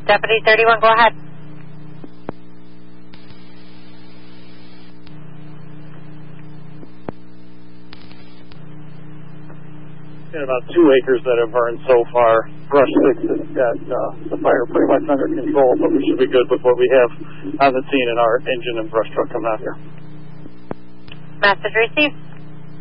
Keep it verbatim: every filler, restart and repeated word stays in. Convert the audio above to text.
Deputy thirty-one, go ahead. In about two acres that have burned so far. Brush six has got uh, the fire pretty much under control, but we should be good with what we have on the scene in our engine and brush truck coming out here. Message received.